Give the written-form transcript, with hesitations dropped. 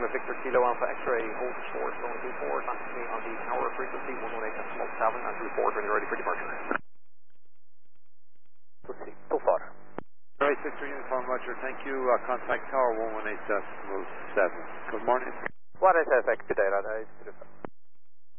Lima Victor Kilo Alpha X-ray, hold short, going to forward, contact me on the tower frequency 118.7 and report when you're ready for departure. Proceed, so far. Right, Victor Uniform, Roger, thank you. Contact tower 118.7. Good morning. What is FX today,